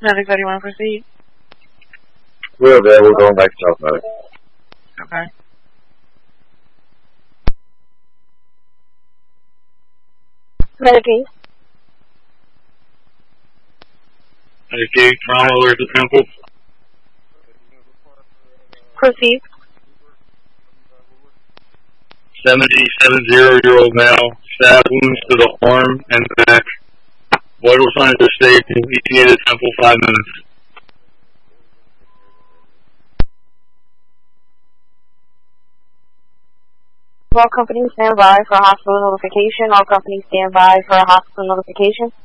Medic, do you want to proceed? We're there. We're going back to South Medic. Okay. Medicaid. Medicaid, trauma alert to Temple. Proceed. 70-year-old male, stab wounds to the arm and back. Vital signs are stable. ETA to Temple 5 minutes. All companies stand by for hospital notification. All companies stand by for hospital notification.